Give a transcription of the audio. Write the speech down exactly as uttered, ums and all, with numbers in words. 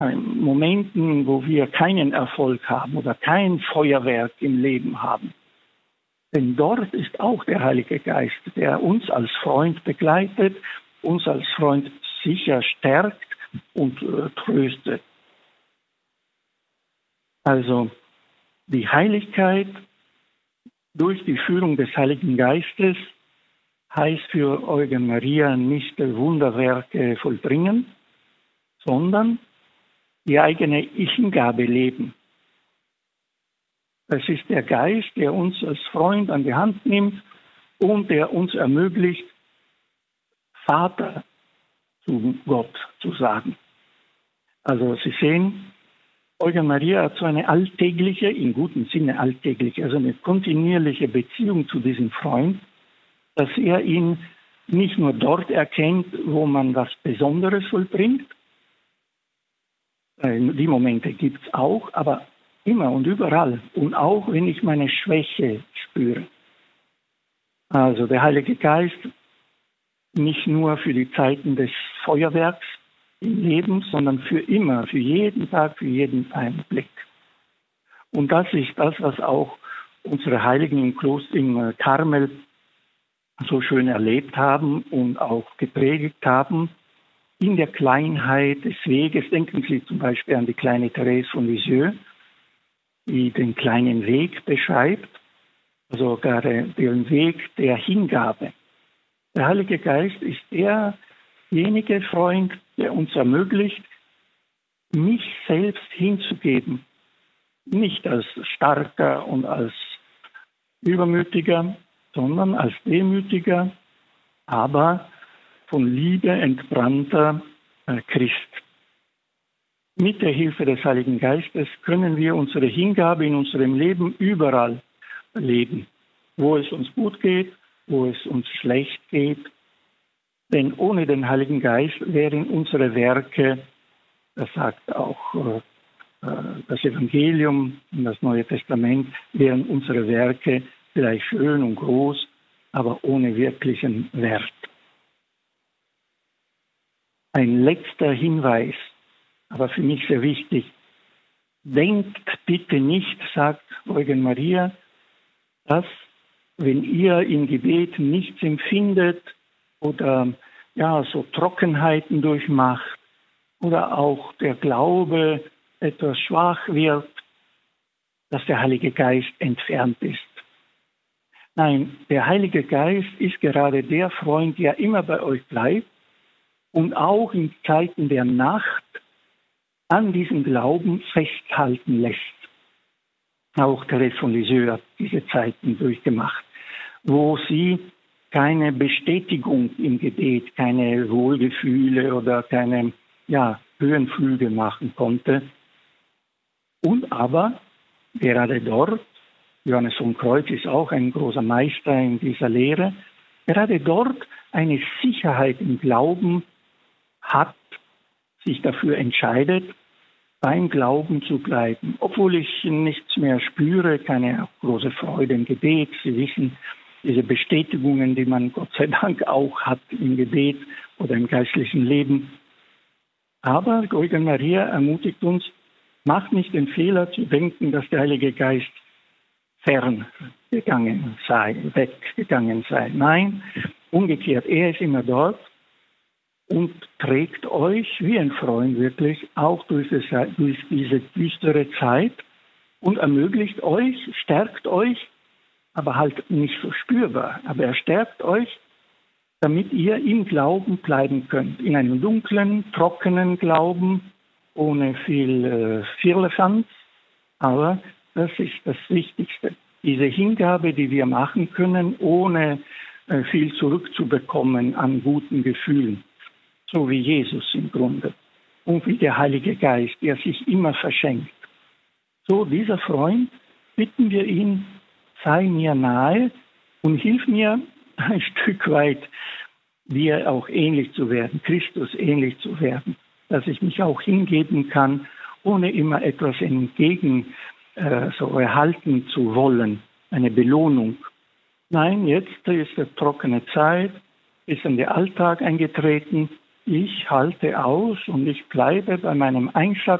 in Momenten, wo wir keinen Erfolg haben oder kein Feuerwerk im Leben haben. Denn dort ist auch der Heilige Geist, der uns als Freund begleitet, uns als Freund sicher stärkt und äh, tröstet. Also die Heiligkeit durch die Führung des Heiligen Geistes heißt für Eugen Maria nicht Wunderwerke vollbringen, sondern die eigene Hingabe leben. Es ist der Geist, der uns als Freund an die Hand nimmt und der uns ermöglicht, Vater zu Gott zu sagen. Also Sie sehen, Eugen Maria hat so eine alltägliche, im guten Sinne alltägliche, also eine kontinuierliche Beziehung zu diesem Freund, dass er ihn nicht nur dort erkennt, wo man was Besonderes vollbringt. Die Momente gibt es auch, aber immer und überall. Und auch, wenn ich meine Schwäche spüre. Also der Heilige Geist nicht nur für die Zeiten des Feuerwerks im Leben, sondern für immer, für jeden Tag, für jeden Augenblick. Und das ist das, was auch unsere Heiligen im Kloster im Karmel so schön erlebt haben und auch gepredigt haben. In der Kleinheit des Weges, denken Sie zum Beispiel an die kleine Therese von Lisieux, die den kleinen Weg beschreibt, also sogar den Weg der Hingabe. Der Heilige Geist ist derjenige Freund, der uns ermöglicht, mich selbst hinzugeben. Nicht als starker und als übermütiger, sondern als demütiger, aber von Liebe entbrannter Christ. Mit der Hilfe des Heiligen Geistes können wir unsere Hingabe in unserem Leben überall leben, wo es uns gut geht, wo es uns schlecht geht. Denn ohne den Heiligen Geist wären unsere Werke, das sagt auch das Evangelium und das Neue Testament, wären unsere Werke vielleicht schön und groß, aber ohne wirklichen Wert. Ein letzter Hinweis, aber für mich sehr wichtig. Denkt bitte nicht, sagt Eugen Maria, dass, wenn ihr im Gebet nichts empfindet oder ja, so Trockenheiten durchmacht oder auch der Glaube etwas schwach wird, dass der Heilige Geist entfernt ist. Nein, der Heilige Geist ist gerade der Freund, der immer bei euch bleibt und auch in Zeiten der Nacht an diesem Glauben festhalten lässt. Auch Therese von Lisieux hat diese Zeiten durchgemacht, wo sie keine Bestätigung im Gebet, keine Wohlgefühle oder keine ja, Höhenflüge machen konnte. Und aber gerade dort, Johannes von Kreuz ist auch ein großer Meister in dieser Lehre, gerade dort eine Sicherheit im Glauben hat, sich dafür entscheidet, beim Glauben zu bleiben. Obwohl ich nichts mehr spüre, keine große Freude im Gebet. Sie wissen, diese Bestätigungen, die man Gott sei Dank auch hat im Gebet oder im geistlichen Leben. Aber Eugen Maria ermutigt uns, macht nicht den Fehler zu denken, dass der Heilige Geist fern gegangen sei, weggegangen sei. Nein, umgekehrt, er ist immer dort und trägt euch wie ein Freund wirklich auch durch, das, durch diese düstere Zeit und ermöglicht euch, stärkt euch, aber halt nicht so spürbar, aber er stärkt euch, damit ihr im Glauben bleiben könnt, in einem dunklen, trockenen Glauben, ohne viel äh, Firlefanz, aber das ist das Wichtigste. Diese Hingabe, die wir machen können, ohne äh, viel zurückzubekommen an guten Gefühlen. So wie Jesus im Grunde. Und wie der Heilige Geist, der sich immer verschenkt. So, dieser Freund, bitten wir ihn, sei mir nahe und hilf mir ein Stück weit, dir auch ähnlich zu werden, Christus ähnlich zu werden. Dass ich mich auch hingeben kann, ohne immer etwas entgegen äh, so erhalten zu wollen, eine Belohnung. Nein, jetzt ist eine trockene Zeit, ist in den Alltag eingetreten ich halte aus und ich bleibe bei meinem Einschlag